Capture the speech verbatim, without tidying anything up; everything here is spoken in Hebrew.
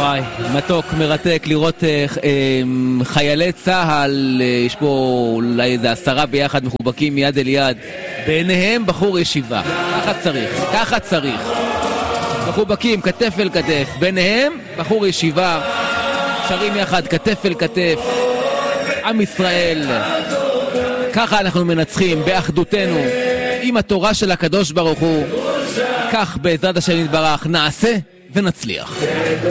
וואי, מתוק, מרתק לראות אה, אה, חיילי צהל, אה, יש פה אולי איזה עשרה ביחד מחובקים מיד אל יד, ביניהם בחור ישיבה, ככה צריך, ככה צריך, מחובקים כתף אל כתף, ביניהם בחור ישיבה, שרים יחד כתף אל כתף, עם ישראל, ככה אנחנו מנצחים באחדותנו עם התורה של הקדוש ברוך הוא, כך בעזרת השם יתברך נעשה ונצליח.